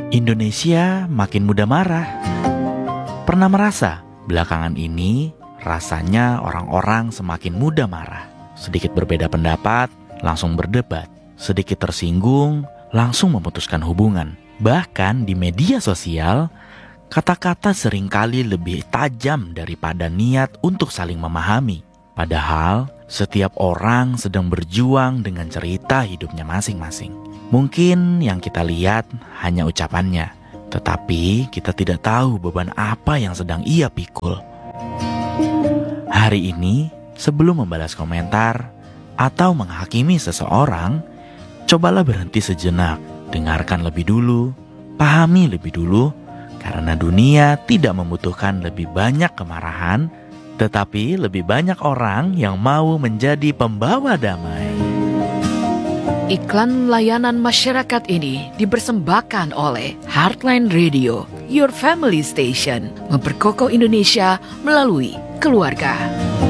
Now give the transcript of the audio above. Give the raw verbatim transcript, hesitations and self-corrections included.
Indonesia makin mudah marah. Pernah merasa belakangan ini rasanya orang-orang semakin mudah marah. Sedikit berbeda pendapat, langsung berdebat. Sedikit tersinggung, langsung memutuskan hubungan. Bahkan di media sosial, kata-kata seringkali lebih tajam daripada niat untuk saling memahami. Padahal setiap orang sedang berjuang dengan cerita hidupnya masing-masing. Mungkin yang kita lihat hanya ucapannya, tetapi kita tidak tahu beban apa yang sedang ia pikul. Hari ini, sebelum membalas komentar atau menghakimi seseorang, cobalah berhenti sejenak, dengarkan lebih dulu, pahami lebih dulu, karena dunia tidak membutuhkan lebih banyak kemarahan, tetapi lebih banyak orang yang mau menjadi pembawa damai. Iklan layanan masyarakat ini dipersembahkan oleh Heartline Radio, Your Family Station, memperkokoh Indonesia melalui keluarga.